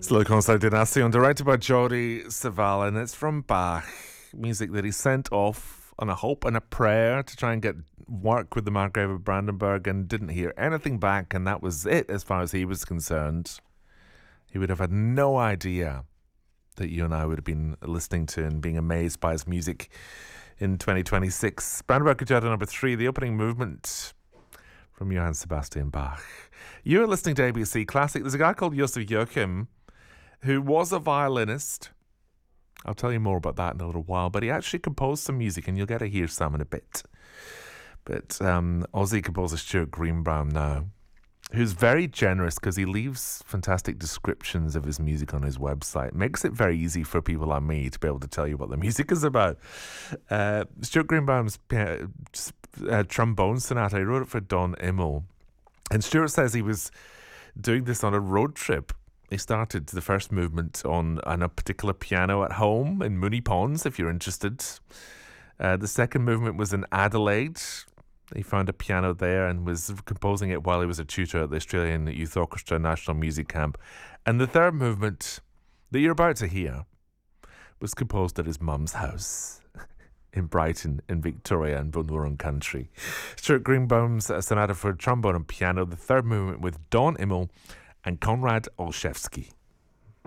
Slow Concertination, directed by Jordi Savall, and it's from Bach. Music that he sent off on a hope and a prayer to try and get work with the Margrave of Brandenburg and didn't hear anything back, and that was it as far as he was concerned. He would have had no idea that you and I would have been listening to and being amazed by his music in 2026. Brandenburg Concerto number 3, the opening movement from Johann Sebastian Bach. You're listening to ABC Classic. There's a guy called Josef Joachim who was a violinist. I'll tell you more about that in a little while, but he actually composed some music, and you'll get to hear some in a bit. But Aussie composer Stuart Greenbaum now, who's very generous because he leaves fantastic descriptions of his music on his website. Makes it very easy for people like me to be able to tell you what the music is about. Stuart Greenbaum's trombone sonata, he wrote it for Don Immel. And Stuart says he was doing this on a road trip. He started the first movement on a particular piano at home in Mooney Ponds, if you're interested. The second movement was in Adelaide. He found a piano there and was composing it while he was a tutor at the Australian Youth Orchestra National Music Camp. And the third movement that you're about to hear was composed at his mum's house in Brighton, in Victoria, in Bunurong country. Stuart Greenbaum's sonata for trombone and piano, the third movement with Don Immel and Konrad Olszewski.